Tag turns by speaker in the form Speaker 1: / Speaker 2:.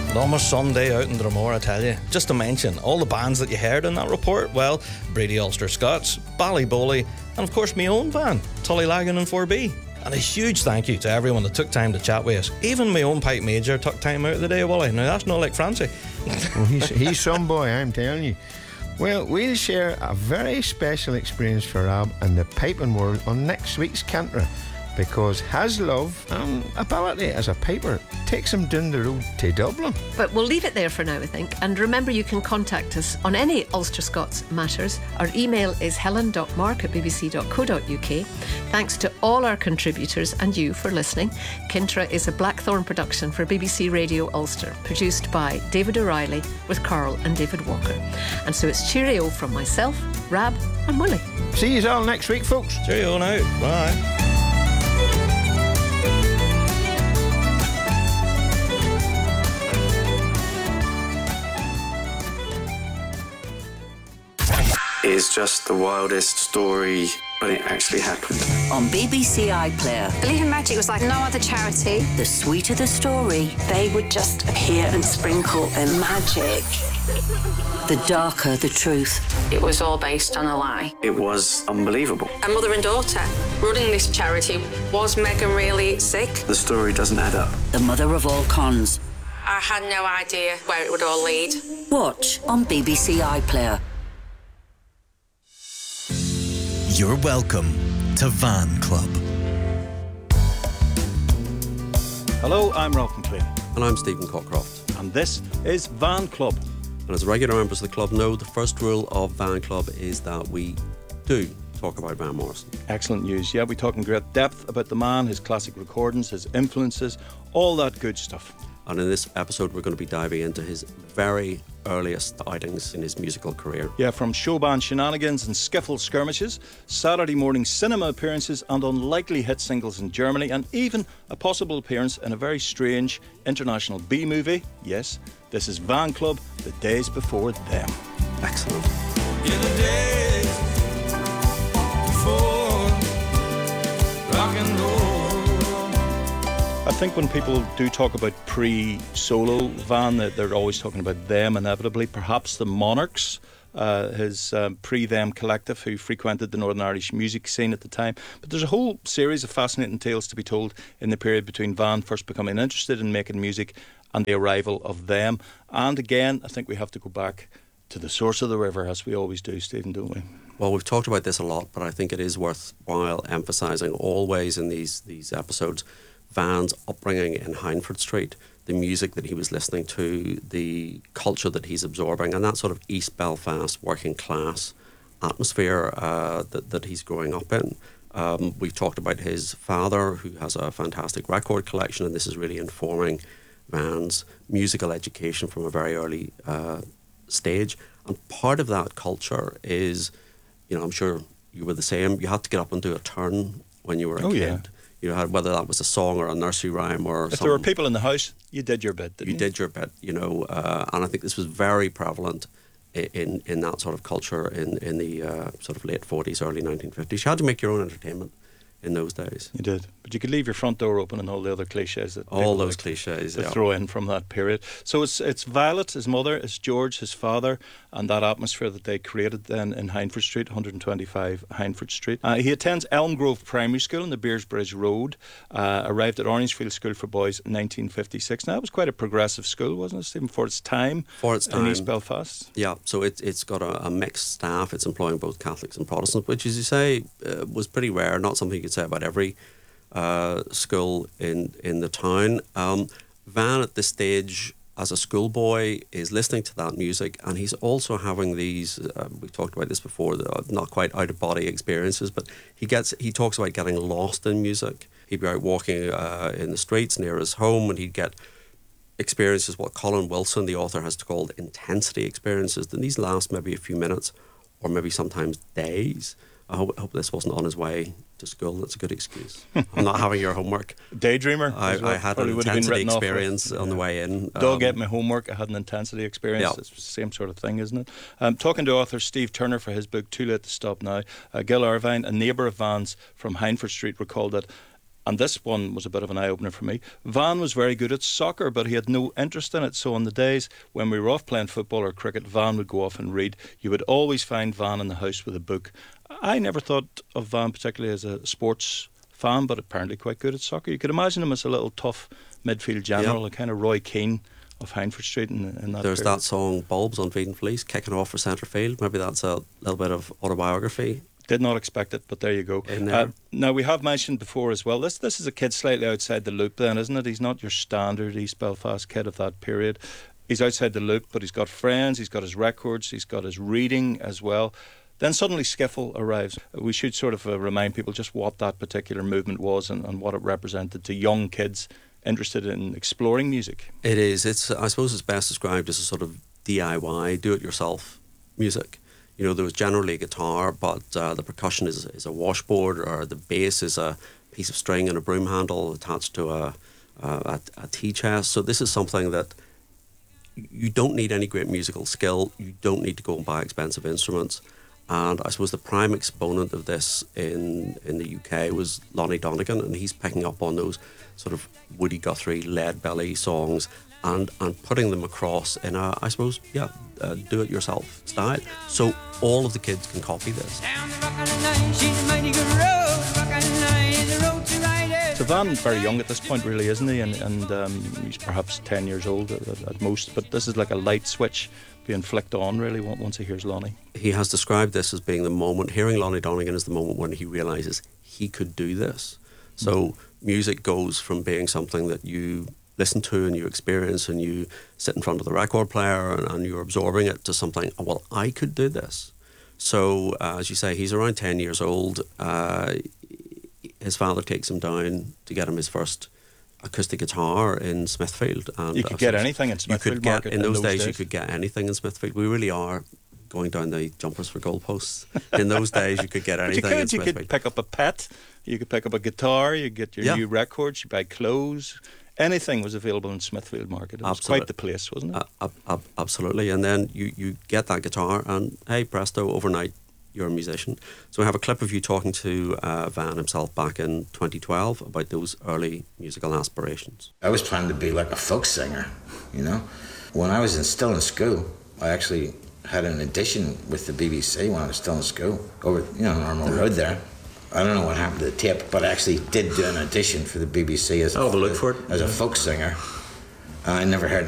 Speaker 1: Almost Sunday out in Dromore, I tell you. Just to mention, all the bands that you heard in that report, well, Brady Ulster Scots, Ballybowly, and of course my own band, Tullylagan and 4B. And a huge thank you to everyone that took time to chat with us. Even my own pipe major took time out of the day, Wally. Now that's not like Francie.
Speaker 2: Well, he's some boy, I'm telling you. Well, we'll share a very special experience for Rob and the piping world on next week's Cantra, because his love and ability as a piper takes him down the road to Dublin.
Speaker 3: But we'll leave it there for now, I think. And remember, you can contact us on any Ulster Scots matters. Our email is helen.mark@bbc.co.uk. Thanks to all our contributors and you for listening. Kintra is a Blackthorn production for BBC Radio Ulster, produced by David O'Reilly with Carl and David Walker. And so it's cheerio from myself, Rab and Willie.
Speaker 2: See you all next week, folks.
Speaker 1: Cheerio now. Bye.
Speaker 4: Is just the wildest story, but it actually happened.
Speaker 5: On BBC iPlayer,
Speaker 6: Believe in Magic was like no other charity.
Speaker 5: the sweeter the story,
Speaker 6: They would just appear and sprinkle in magic.
Speaker 5: the darker the truth.
Speaker 6: It was all based on a lie.
Speaker 4: It was unbelievable.
Speaker 6: A mother and daughter running this charity. Was Megan really sick?
Speaker 4: The story doesn't add up.
Speaker 5: The mother of all cons.
Speaker 6: I had no idea where it would all lead.
Speaker 5: Watch on BBC iPlayer.
Speaker 7: You're welcome to Van Club.
Speaker 8: Hello, I'm Ralph McLean.
Speaker 9: And I'm Stephen Cockcroft.
Speaker 8: And this is Van Club.
Speaker 9: And as regular members of the club know, the first rule of Van Club is that we do talk about Van Morrison.
Speaker 8: Excellent news. Yeah, we talk in great depth about the man, his classic recordings, his influences, all that good stuff.
Speaker 9: And in this episode, we're going to be diving into his very earliest outings in his musical career.
Speaker 8: Yeah, from showband shenanigans and skiffle skirmishes, Saturday morning cinema appearances and unlikely hit singles in Germany, and even a possible appearance in a very strange international B-movie. Yes, this is Van Club, the days before them.
Speaker 9: Excellent.
Speaker 10: In the days before rock and roll.
Speaker 8: I think when people do talk about pre-solo Van, that they're always talking about them inevitably. Perhaps the Monarchs, his pre-them collective who frequented the Northern Irish music scene at the time. But there's a whole series of fascinating tales to be told in the period between Van first becoming interested in making music and the arrival of them. And again, I think we have to go back to the source of the river, as we always do, Stephen, don't we?
Speaker 9: Well, we've talked about this a lot, but I think it is worthwhile emphasising always in these episodes Van's upbringing in Hindford Street, the music that he was listening to, the culture that he's absorbing, and that sort of East Belfast working class atmosphere that he's growing up in. We've talked about his father, who has a fantastic record collection, and this is really informing Van's musical education from a very early stage. And part of that culture is, I'm sure you were the same, you had to get up and do a turn when you were a kid.
Speaker 8: Yeah.
Speaker 9: You had, whether that was a song or a nursery rhyme or
Speaker 8: if
Speaker 9: something.
Speaker 8: there were people in the house, you did your bit, didn't you?
Speaker 9: You did your bit, and I think this was very prevalent in that sort of culture in the sort of late 40s, early 1950s. You had to make your own entertainment in those days.
Speaker 8: You did. But you could leave your front door open and all the other cliches that
Speaker 9: all those cliches
Speaker 8: to throw in from that period. So it's Violet, his mother, it's George, his father, and that atmosphere that they created then in Hindford Street, 125 Hindford Street. He attends Elm Grove Primary School on the Beersbridge Road, arrived at Orangefield School for Boys in 1956. Now, that was quite a progressive school, wasn't it, Stephen, for its time in East Belfast?
Speaker 9: Yeah, so it's got a mixed staff. It's employing both Catholics and Protestants, which, as you say, was pretty rare, not something you could say about every school in the town. Van at this stage as a schoolboy is listening to that music, and he's also having these we talked about this before, not quite out of body experiences, but he talks about getting lost in music. He'd be out walking in the streets near his home, and he'd get experiences what Colin Wilson, the author, has called intensity experiences. And these last maybe a few minutes or maybe sometimes days. I hope this wasn't on his way to school. That's a good excuse. I'm not having your homework.
Speaker 8: Daydreamer.
Speaker 9: I had an intensity experience on the way in.
Speaker 8: Dog ate my homework. I had an intensity experience. Yeah. It's the same sort of thing, isn't it? Talking to author Steve Turner for his book Too Late to Stop Now, Gil Irvine, a neighbour of Van's from Hindford Street, recalled that And this one was a bit of an eye-opener for me. Van was very good at soccer, but he had no interest in it. So on the days when we were off playing football or cricket, Van would go off and read. You would always find Van in the house with a book. I never thought of Van particularly as a sports fan, but apparently quite good at soccer. You could imagine him as a little tough midfield general, a kind of Roy Keane of Hindford Street in that
Speaker 9: There's
Speaker 8: period.
Speaker 9: that song Bulbs on Feed and Fleece, kicking off for centre field. Maybe that's a little bit of autobiography.
Speaker 8: Did not expect it, but there you go. Now, we have mentioned before as well, this is a kid slightly outside the loop then, isn't it? He's not your standard East Belfast kid of that period. He's outside the loop, but he's got friends, he's got his records, he's got his reading as well. Then suddenly Skiffle arrives. We should sort of remind people just what that particular movement was and what it represented to young kids interested in exploring music.
Speaker 9: It is. I suppose it's best described as a sort of DIY, do-it-yourself music. You know, there was generally a guitar, but the percussion is a washboard, or the bass is a piece of string and a broom handle attached to a tea chest. So this is something that you don't need any great musical skill. You don't need to go and buy expensive instruments. And I suppose the prime exponent of this in the UK was Lonnie Donegan, and he's picking up on those sort of Woody Guthrie, Lead Belly songs and putting them across in a, I suppose, do-it-yourself style. So all of the kids can copy this.
Speaker 8: So Van, very young at this point, really, isn't he? And he's perhaps 10 years old at most. But this is like a light switch being flicked on, really, once he hears Lonnie.
Speaker 9: He has described this as being the moment, hearing Lonnie Donegan is the moment when he realises he could do this. So music goes from being something that you listen to and you experience and you sit in front of the record player and you're absorbing it, to something, oh, well, I could do this. So, as you say, he's around 10 years old. His father takes him down to get him his first acoustic guitar in Smithfield. And
Speaker 8: you could get anything in Smithfield Market.
Speaker 9: In those days, you could get anything in Smithfield. We really are going down the jumpers for goalposts. In those days, you could get anything in Smithfield.
Speaker 8: You could pick up a pet, you could pick up a guitar, you get your new records, you buy clothes. Anything was available in Smithfield Market. It was quite the place, wasn't it?
Speaker 9: Absolutely. And then you get that guitar and, hey, presto, overnight, you're a musician. So we have a clip of you talking to Van himself back in 2012 about those early musical aspirations.
Speaker 11: I was trying to be like a folk singer, you know. When I was still in school, I actually had an audition with the BBC when I was still in school, over, Normal Road there. I don't know what happened to the tape, but I actually did do an audition for the BBC as a folk singer. I never heard